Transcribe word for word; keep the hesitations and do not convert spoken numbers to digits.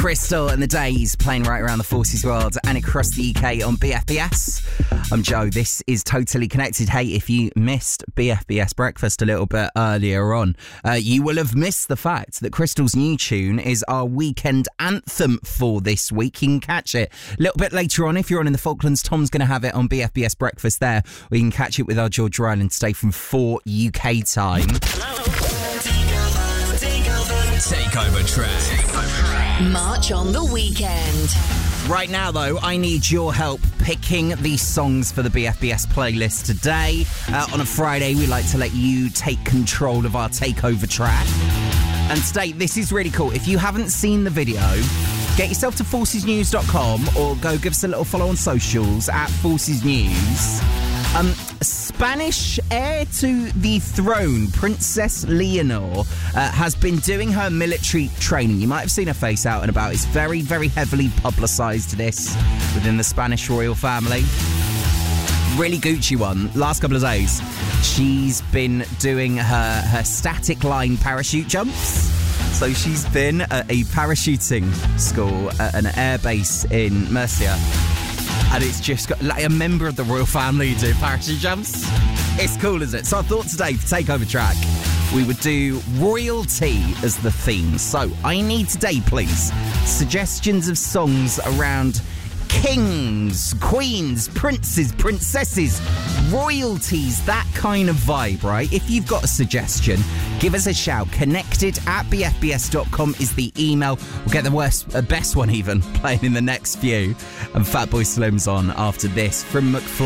Crystal and the Days playing right around the Forces world and across the U K on B F B S. I'm Joe. This is Totally Connected. Hey, if you missed B F B S Breakfast a little bit earlier on, uh, you will have missed the fact that Crystal's new tune is our weekend anthem for this week. You can catch it a little bit later on if you're on in the Falklands. Tom's going to have it on B F B S Breakfast there. We can catch it with our George Ryland today from four U K time. Takeover track. March on the weekend. Right now, though, I need your help picking the songs for the B F B S playlist today. Uh, on a Friday, we like to let you take control of our takeover track. And today, this is really cool. If you haven't seen the video, get yourself to forces news dot com or go give us a little follow on socials at Forces News. Um, Spanish heir to the throne, Princess Leonor, uh, has been doing her military training. You might have seen her face out and about. It's very, very heavily publicised, this, within the Spanish royal family. Really Gucci one. Last couple of days, she's been doing her, her static line parachute jumps. So she's been at a parachuting school at an air base in Murcia. And it's just got like a member of the royal family doing parachute jumps. It's cool, isn't it? So I thought today, for Takeover Track, we would do royalty as the theme. So I need today, please, suggestions of songs around kings, queens, princes, princesses, royalties, that kind of vibe, right? If you've got a suggestion, give us a shout. Connected at b f b s dot com is the email. We'll get the worst, uh, best one even, playing in the next few. And Fatboy Slim's on after this from McFly.